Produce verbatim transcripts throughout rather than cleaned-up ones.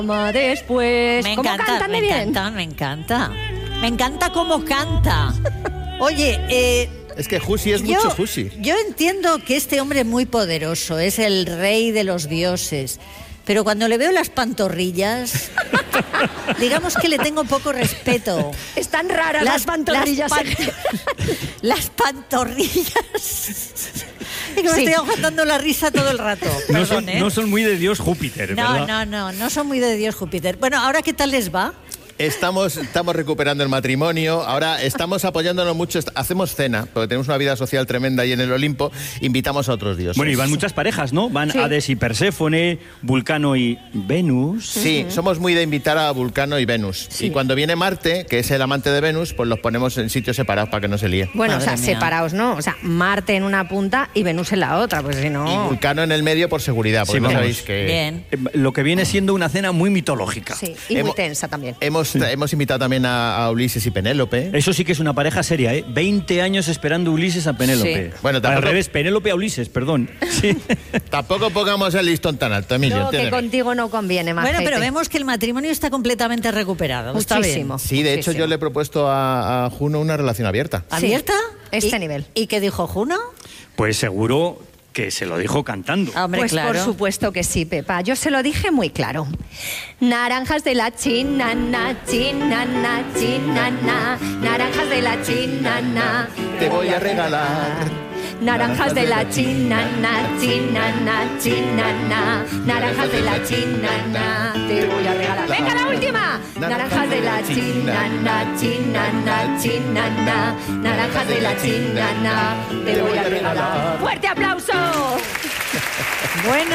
Después, Me ¿cómo encanta, cantan de me bien? encanta, me encanta. Me encanta cómo canta. Oye, eh, Es que Husi es yo, mucho Husi. yo entiendo que este hombre es muy poderoso, es el rey de los dioses. Pero cuando le veo las pantorrillas, digamos que le tengo poco respeto. Están raras las, las pantorrillas. Las, pan- las pantorrillas. Es que me Sí. estoy aguantando la risa todo el rato. No Perdón, son, ¿eh? no son muy de Dios Júpiter, No, ¿verdad? no, no, no son muy de Dios Júpiter. Bueno, ¿ahora qué tal les va? Estamos, estamos recuperando el matrimonio, ahora estamos apoyándonos mucho, est- hacemos cena, porque tenemos una vida social tremenda ahí en el Olimpo, invitamos a otros dioses. Bueno, y van muchas parejas, ¿no? Van Sí. Hades y Perséfone, Vulcano y Venus. Sí, somos muy de invitar a Vulcano y Venus. Sí. Y cuando viene Marte, que es el amante de Venus, pues los ponemos en sitios separados para que no se líe. Bueno, Madre o sea, mía. separados, ¿no? O sea, Marte en una punta y Venus en la otra, pues si Y no... Vulcano en el medio por seguridad, porque Sí, no vamos. sabéis que... Bien. Eh, Lo que viene siendo una cena muy mitológica. Sí, y muy Hemos- tensa también. Hemos, hemos invitado también a, a Ulises y Penélope. Eso sí que es una pareja seria, ¿eh? veinte años esperando Ulises a Penélope. Sí. Bueno, Al tampoco- revés, Penélope a Ulises, perdón. Sí. Tampoco pongamos el listón tan alto, Emilio. No, que entiéndeme. contigo no conviene, más. Bueno, pero vemos que el matrimonio está completamente recuperado. Está bien. Muchísimo. Sí, de hecho muchísimo. yo le he propuesto a, a Juno una relación abierta. ¿Abierta? este ¿Y- nivel. ¿Y qué dijo Juno? Pues seguro que se lo dijo cantando. Hombre, Pues claro. por supuesto que sí, Pepa. Yo se lo dije muy claro. Naranjas de la China, na, China, na, China, na. Naranjas de la China, na. Te voy a regalar. Naranjas de la China, na, China, na, China, na. Naranjas de la China, na. Te voy a regalar. ¡Venga, la última! Naranjas de la China, na, China, na, China, na. Naranjas de la China, na. Te voy a regalar. ¡Fuerte aplauso! Bueno.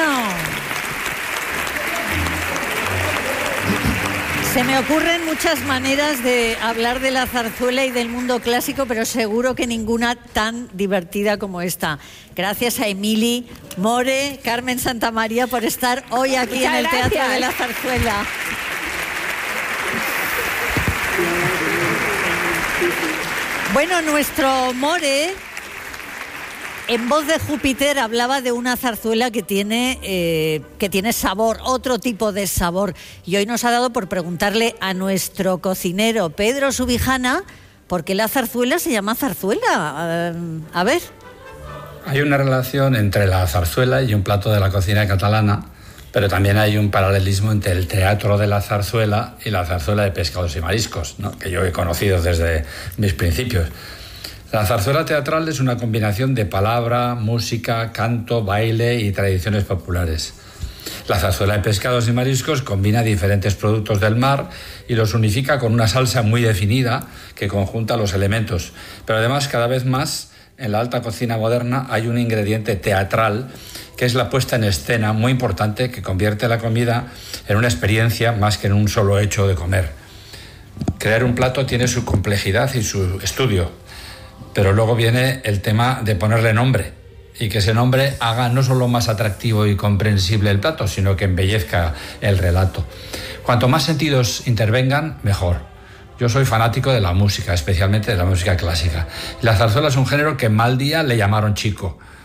Se me ocurren muchas maneras de hablar de la zarzuela y del mundo clásico, pero seguro que ninguna tan divertida como esta. Gracias a Emili More, Carmen Santamaría, por estar hoy aquí Muchas en el Teatro gracias. de la Zarzuela. Bueno, nuestro More, en Voz de Júpiter, hablaba de una zarzuela que tiene, eh, que tiene sabor, otro tipo de sabor. Y hoy nos ha dado por preguntarle a nuestro cocinero Pedro Subijana por qué la zarzuela se llama zarzuela. Uh, a ver. Hay una relación entre la zarzuela y un plato de la cocina catalana, pero también hay un paralelismo entre el teatro de la zarzuela y la zarzuela de pescados y mariscos, ¿no? Que yo he conocido desde mis principios. La zarzuela teatral es una combinación de palabra, música, canto, baile y tradiciones populares. La zarzuela de pescados y mariscos combina diferentes productos del mar y los unifica con una salsa muy definida que conjunta los elementos. Pero además, cada vez más, en la alta cocina moderna hay un ingrediente teatral que es la puesta en escena muy importante que convierte la comida en una experiencia más que en un solo hecho de comer. Crear un plato tiene su complejidad y su estudio, pero luego viene el tema de ponerle nombre y que ese nombre haga no solo más atractivo y comprensible el plato, sino que embellezca el relato. Cuanto más sentidos intervengan, mejor. Yo soy fanático de la música, especialmente de la música clásica. La zarzuela es un género que mal día le llamaron chico.